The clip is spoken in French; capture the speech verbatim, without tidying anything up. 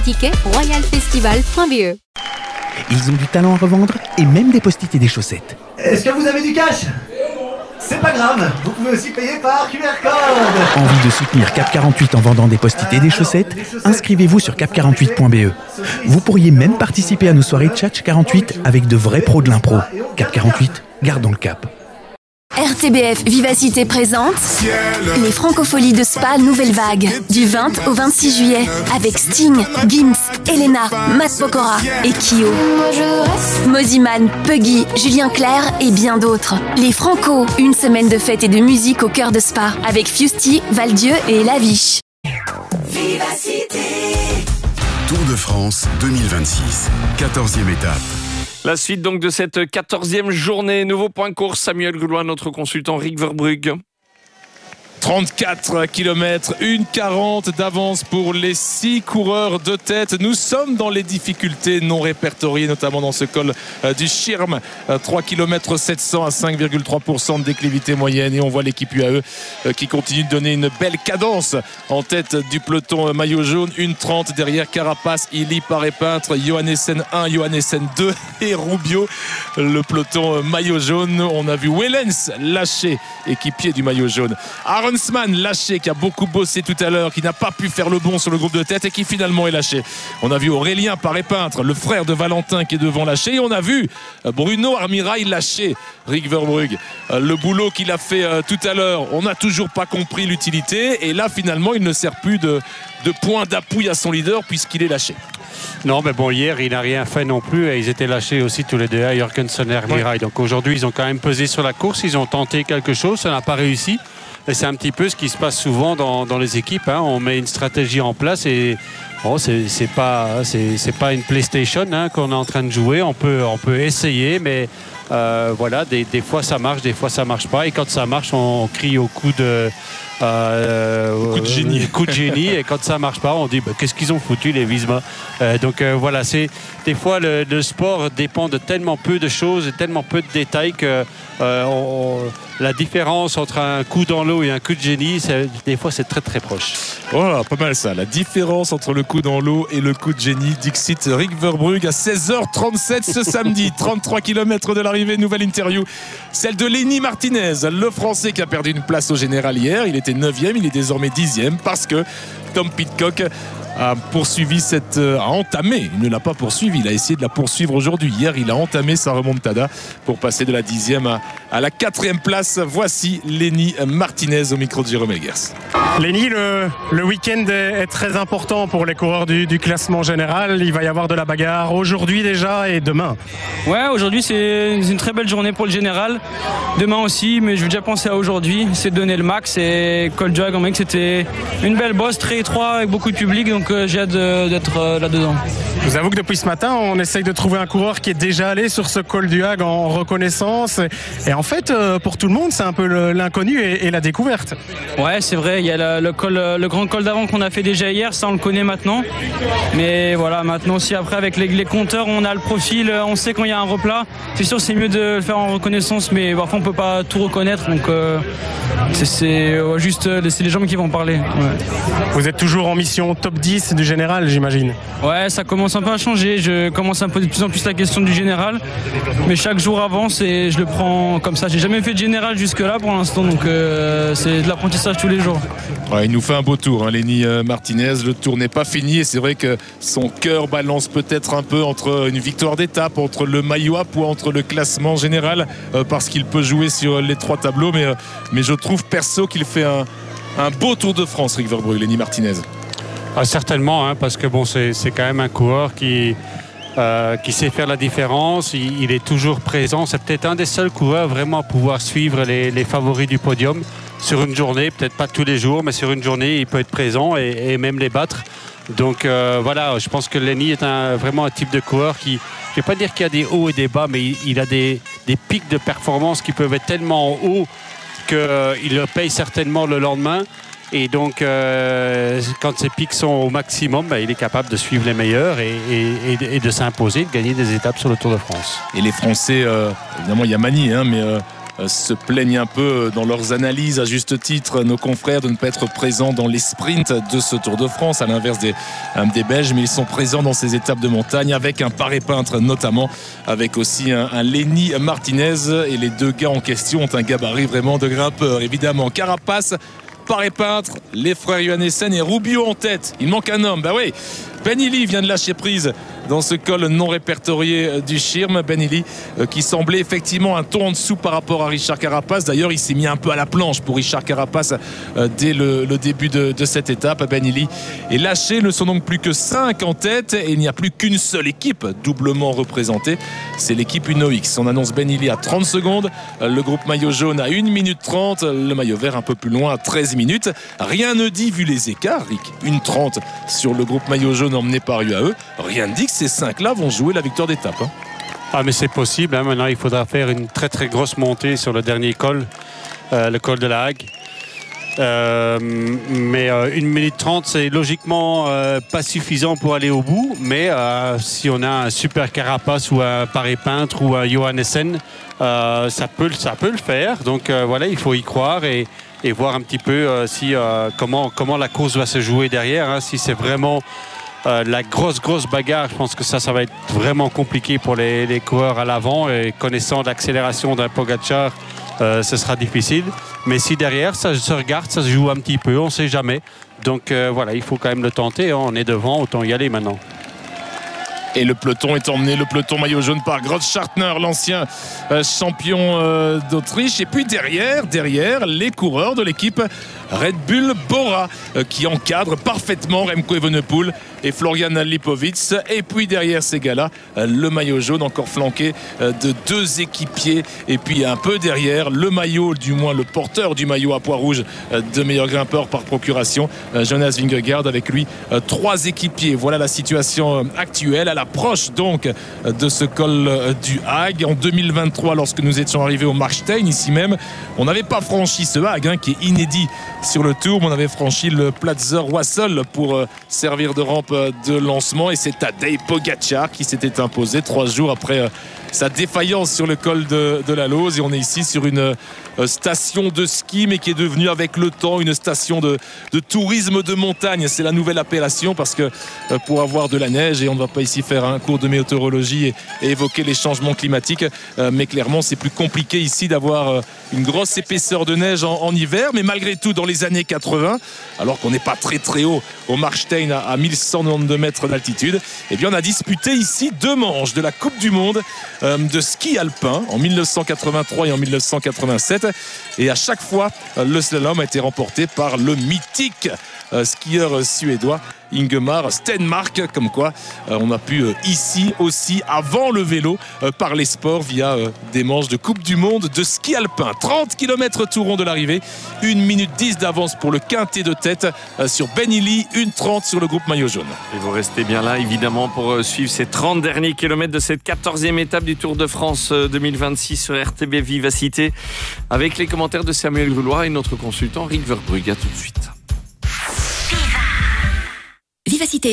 tickets royal festival point b e. Ils ont du talent à revendre et même des post-it et des chaussettes. Est-ce que vous avez du cash? C'est pas grave, vous pouvez aussi payer par Q R code. Envie de soutenir Cap quarante-huit en vendant des post-it et des chaussettes? Inscrivez-vous sur cap quarante-huit point b e. Vous pourriez même participer à nos soirées Tchatch quarante-huit avec de vrais pros de l'impro. Cap quarante-huit, gardons le cap. R T B F Vivacité présente les Francopholies de Spa Nouvelle Vague du vingt au vingt-six juillet avec Sting, Gims, Elena, Matt Pokora et Kyo. Moziman, Puggy, Julien Clerc et bien d'autres. Les Franco, une semaine de fête et de musique au cœur de Spa avec Fusty, Valdieu et Laviche. Vivacité. Tour de France deux mille vingt-six, quatorzième étape. La suite donc de cette quatorzième journée. Nouveau point de course, Samuel Goulois, notre consultant Rick Verbrugge. trente-quatre kilomètres, une quarante d'avance pour les six coureurs de tête. Nous sommes dans les difficultés non répertoriées, notamment dans ce col euh, du Schirm. Euh, trois kilomètres sept cents à cinq virgule trois pour cent de déclivité moyenne. Et on voit l'équipe U A E euh, qui continue de donner une belle cadence en tête du peloton euh, maillot jaune. une trente derrière Carapace, Illy, Paré-Peintre, Johannessen un, Johannessen deux et Rubio. Le peloton euh, maillot jaune. On a vu Wellens lâcher, équipier du maillot jaune. Aaron Arensman lâché, qui a beaucoup bossé tout à l'heure, qui n'a pas pu faire le bon sur le groupe de tête et qui finalement est lâché. On a vu Aurélien Paré-Peintre, le frère de Valentin, qui est devant lâché, et on a vu Bruno Armirail lâché. Rick Verbrugge, le boulot qu'il a fait tout à l'heure, on n'a toujours pas compris l'utilité, et là finalement il ne sert plus de, de point d'appui à son leader puisqu'il est lâché. Non, mais bon, hier, il n'a rien fait non plus. Et ils étaient lâchés aussi tous les deux, à Jorgensen et Armirail. Ouais. Donc aujourd'hui, ils ont quand même pesé sur la course. Ils ont tenté quelque chose. Ça n'a pas réussi. Et c'est un petit peu ce qui se passe souvent dans, dans les équipes. Hein. On met une stratégie en place et bon, c'est, c'est pas, c'est, c'est pas une PlayStation hein, qu'on est en train de jouer. On peut, on peut essayer, mais euh, voilà, des, des fois ça marche, des fois ça marche pas. Et quand ça marche, on, on crie au coup de... Euh, coup de génie. coup de génie et quand ça marche pas on dit bah, qu'est-ce qu'ils ont foutu les Visma euh, donc euh, voilà, c'est des fois le, le sport dépend de tellement peu de choses et tellement peu de détails que euh, on, la différence entre un coup dans l'eau et un coup de génie, c'est, des fois c'est très très proche. Voilà, pas mal ça, la différence entre le coup dans l'eau et le coup de génie. Dixit Rick Verbrugge à seize heures trente-sept ce samedi. Trente-trois kilomètres de l'arrivée. Nouvelle interview, celle de Lenny Martinez, le Français qui a perdu une place au général hier. Il était neuvième, il est désormais dixième parce que Tom Pidcock a poursuivi cette... a entamé, il ne l'a pas poursuivi, il a essayé de la poursuivre aujourd'hui. Hier, il a entamé sa remontada pour passer de la dixième à, à la quatrième place. Voici Lenny Martinez au micro de Jérôme Elgers. Lenny, le, le week-end est très important pour les coureurs du, du classement général. Il va y avoir de la bagarre aujourd'hui déjà et demain. Ouais, aujourd'hui c'est une très belle journée pour le général. Demain aussi, mais je vais déjà penser à aujourd'hui. C'est donner le max et Col du Hague, c'était une belle bosse, très étroit avec beaucoup de public, donc euh, j'ai hâte de, d'être euh, là-dedans. Je vous avoue que depuis ce matin, on essaye de trouver un coureur qui est déjà allé sur ce Col du Hague en reconnaissance. Et en fait, euh, pour tout le monde, c'est un peu le, l'inconnu et, et la découverte. Ouais, c'est vrai, il y a la, le, col, le grand col d'avant qu'on a fait déjà hier, ça on le connaît maintenant. Mais voilà, maintenant aussi après avec les, les compteurs, on a le profil, on sait quand il y a un replat. C'est sûr, c'est mieux de le faire en reconnaissance, mais parfois on peut pas tout reconnaître. Donc euh, c'est, c'est euh, juste c'est les gens qui vont parler. Ouais. Vous êtes toujours en mission top dix du général, j'imagine. Ouais, ça commence un peu à changer. Je commence à me poser de plus en plus la question du général. Mais chaque jour avance et je le prends comme ça. J'ai jamais fait de général jusque-là pour l'instant, donc euh, c'est de l'apprentissage tous les jours. Ouais, il nous fait un beau tour, hein, Lenny Martinez. Le tour n'est pas fini et c'est vrai que son cœur balance peut-être un peu entre une victoire d'étape, entre le maillot up ou entre le classement général, euh, parce qu'il peut jouer sur les trois tableaux. Mais, euh, mais je trouve perso qu'il fait un, un beau Tour de France, Rick Verbrugge, Lenny Martinez. Ah, certainement, hein, parce que bon, c'est, c'est quand même un coureur qui, euh, qui sait faire la différence. Il, il est toujours présent. C'est peut-être un des seuls coureurs vraiment à pouvoir suivre les, les favoris du podium sur une journée, peut-être pas tous les jours, mais sur une journée, il peut être présent et, et même les battre. Donc euh, voilà, je pense que Lenny est un, vraiment un type de coureur qui, je ne vais pas dire qu'il y a des hauts et des bas, mais il, il a des, des pics de performance qui peuvent être tellement hauts qu'il euh, le paye certainement le lendemain. Et donc, euh, quand ces pics sont au maximum, bah, il est capable de suivre les meilleurs et, et, et de s'imposer, de gagner des étapes sur le Tour de France. Et les Français, euh, évidemment, il y a Magny, hein, mais... Euh... se plaignent un peu dans leurs analyses, à juste titre, nos confrères, de ne pas être présents dans les sprints de ce Tour de France, à l'inverse des, des Belges, mais ils sont présents dans ces étapes de montagne avec un paré-peintre notamment, avec aussi un, un Lenny Martinez, et les deux gars en question ont un gabarit vraiment de grimpeur. Évidemment, Carapace, paré-peintre, les frères Johannesen et Rubio en tête. Il manque un homme, bah oui. Ben Illy vient de lâcher prise dans ce col non répertorié du Schirm. Ben Illy euh, qui semblait effectivement un ton en dessous par rapport à Richard Carapace. D'ailleurs, il s'est mis un peu à la planche pour Richard Carapace euh, dès le, le début de, de cette étape. Ben Illy est lâché. Il ne sont donc plus que cinq en tête et il n'y a plus qu'une seule équipe doublement représentée. C'est l'équipe Uno X. On annonce Ben Illy à trente secondes. Le groupe maillot jaune à une minute trente. Le maillot vert un peu plus loin à treize minutes. Rien ne dit, vu les écarts, Rick, une trente sur le groupe maillot jaune emmené par U A E. Rien ne dit que ces cinq-là vont jouer la victoire d'étape. Hein. Ah mais c'est possible, hein. Maintenant il faudra faire une très très grosse montée sur le dernier col, euh, le col de la Hague. Euh, mais euh, une minute trente c'est logiquement euh, pas suffisant pour aller au bout, mais euh, si on a un super Carapace ou un paré-peintre ou un Johannesen, euh, ça, peut, ça peut le faire. Donc euh, voilà, il faut y croire et, et voir un petit peu euh, si, euh, comment, comment la course va se jouer derrière, hein. Si c'est vraiment Euh, la grosse grosse bagarre, je pense que ça ça va être vraiment compliqué pour les, les coureurs à l'avant, et connaissant l'accélération d'un Pogacar, euh, ce sera difficile, mais si derrière ça se regarde, ça se joue un petit peu, on ne sait jamais, donc euh, voilà, il faut quand même le tenter, hein. On est devant, autant y aller maintenant. Et le peloton est emmené, le peloton maillot jaune, par Grossschartner, l'ancien euh, champion euh, d'Autriche. Et puis derrière, derrière, les coureurs de l'équipe Red Bull Bora euh, qui encadrent parfaitement Remco Evenepoel et Florian Lipovitz. Et puis derrière ces gars-là, euh, le maillot jaune encore flanqué euh, de deux équipiers. Et puis un peu derrière, le maillot, du moins le porteur du maillot à pois rouge euh, de meilleur grimpeur par procuration, euh, Jonas Vingegaard, avec lui euh, trois équipiers. Voilà la situation euh, actuelle à l'approche donc de ce col du Hague. En deux mille vingt-trois, lorsque nous étions arrivés au Markstein, ici même, on n'avait pas franchi ce Hague, hein, qui est inédit sur le Tour. On avait franchi le Platzer Wassel pour euh, servir de rampe de lancement, et c'est Tadej Pogacar qui s'était imposé trois jours après euh, sa défaillance sur le col de, de la Lose. Et on est ici sur une euh, station de ski, mais qui est devenue avec le temps une station de, de tourisme de montagne. C'est la nouvelle appellation, parce que euh, pour avoir de la neige, et on ne va pas ici faire un cours de météorologie et, et évoquer les changements climatiques, euh, mais clairement c'est plus compliqué ici d'avoir euh, une grosse épaisseur de neige en, en hiver. Mais malgré tout, dans les années quatre-vingts, alors qu'on n'est pas très très haut au Markstein à, à mille cent quatre-vingt-deux mètres d'altitude, eh bien on a disputé ici deux manches de la Coupe du Monde euh, de ski alpin en mille neuf cent quatre-vingt-trois et en mille neuf cent quatre-vingt-sept, et à chaque fois euh, le slalom a été remporté par le mythique euh, skieur suédois Ingemar Stenmark. Comme quoi euh, on a pu euh, ici aussi, avant le vélo, euh, parler sport via euh, des manches de Coupe du Monde de ski alpin. Trente kilomètres tout rond de l'arrivée, une minute dix d'avance pour le quintet de tête euh, sur Ben Illy, une trente sur le groupe maillot jaune. Et vous restez bien là évidemment pour euh, suivre ces trente derniers kilomètres de cette quatorzième étape du Tour de France euh, deux mille vingt-six sur R T B Vivacité, avec les commentaires de Samuel Grulois et notre consultant Rick Verbrugge. À tout de suite. Vivacité.